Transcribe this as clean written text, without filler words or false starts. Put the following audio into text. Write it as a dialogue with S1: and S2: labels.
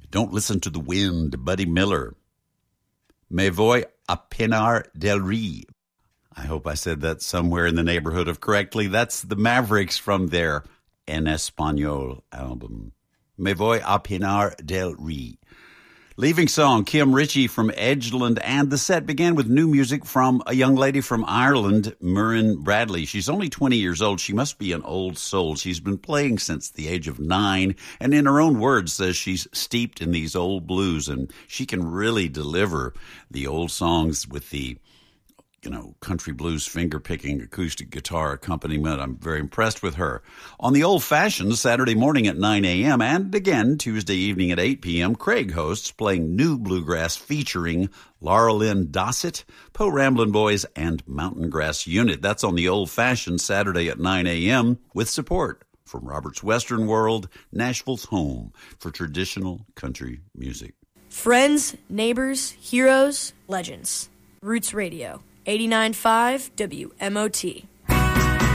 S1: Don't Listen to the Wind, Buddy Miller. Me voy a Pinar del Rey. I hope I said that somewhere in the neighborhood of correctly. That's the Mavericks from their En Español album. Me voy a Pinar del Rey. Leaving song, Kim Ritchie from Edgeland, and the set began with new music from a young lady from Ireland, Muireann Bradley. She's only 20 years old. She must be an old soul. She's been playing since the age of 9, and in her own words says she's steeped in these old blues, and she can really deliver the old songs with the country blues finger-picking acoustic guitar accompaniment. I'm very impressed with her. On the old-fashioned Saturday morning at 9 a.m. and again Tuesday evening at 8 p.m., Craig hosts playing new bluegrass featuring Laura Lynn Dossett, Po Ramblin' Boys, and Mountain Grass Unit. That's on the old-fashioned Saturday at 9 a.m. with support from Robert's Western World, Nashville's home for traditional country music.
S2: Friends, neighbors, heroes, legends. Roots Radio. 89.5 WMOT.